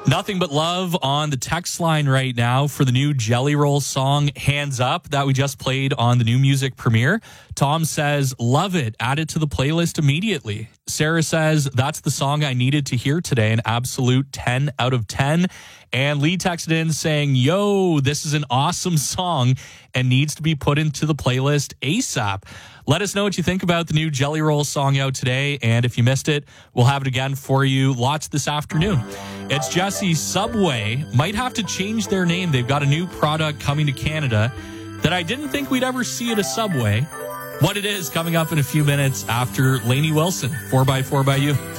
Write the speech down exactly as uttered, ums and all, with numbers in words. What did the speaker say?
Nothing but love on the text line right now for the new Jelly Roll song, Hands Up, that we just played on the new music premiere. Tom says, love it. Add it to the playlist immediately. Sarah says, that's the song I needed to hear today. An absolute ten out of ten. And Lee texted in saying, yo, this is an awesome song and needs to be put into the playlist ASAP. Let us know what you think about the new Jelly Roll song out today. And if you missed it, we'll have it again for you lots this afternoon. It's Jesse. Subway might have to change their name. They've got a new product coming to Canada that I didn't think we'd ever see at a Subway. What it is coming up in a few minutes after Lainey Wilson, four by four by You.